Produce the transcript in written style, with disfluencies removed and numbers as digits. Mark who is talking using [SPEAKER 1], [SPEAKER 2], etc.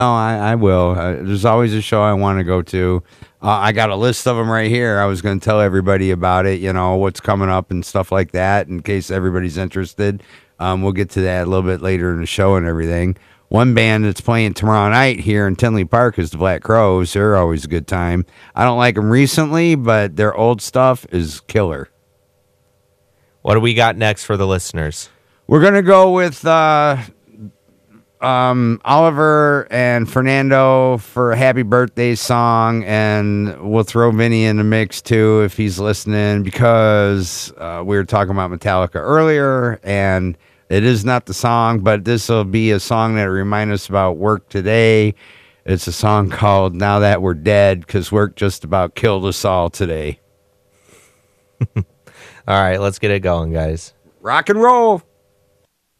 [SPEAKER 1] Oh, I will. There's always a show I want to go to. I got a list of them right here. I was going to tell everybody about it, what's coming up and stuff like that, in case everybody's interested. We'll get to that a little bit later in the show and everything. One band that's playing tomorrow night here in Tinley Park is the Black Crows. They're always a good time. I don't like them recently, but their old stuff is killer.
[SPEAKER 2] What do we got next for the listeners?
[SPEAKER 1] We're going to go with Oliver and Fernando for a happy birthday song, and we'll throw Vinny in the mix too if he's listening, because we were talking about Metallica earlier, and it is not the song, but this will be a song that reminds us about work today. It's a song called Now That We're Dead, because work just about killed us all today.
[SPEAKER 2] All right, let's get it going, guys.
[SPEAKER 1] Rock and roll.